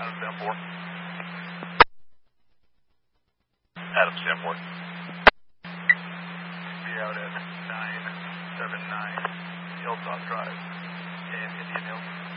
Adam Stanford. Adam Stanford. Be out at 979 Hilltop Drive in Indian Hills.